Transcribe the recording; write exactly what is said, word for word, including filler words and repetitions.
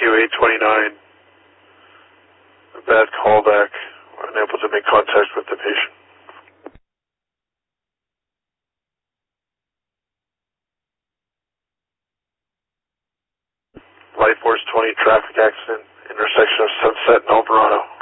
Q eight twenty-nine. A bad callback. We're unable to make contact with the patient. Light Force twenty traffic accident, intersection of Sunset and Alvarado.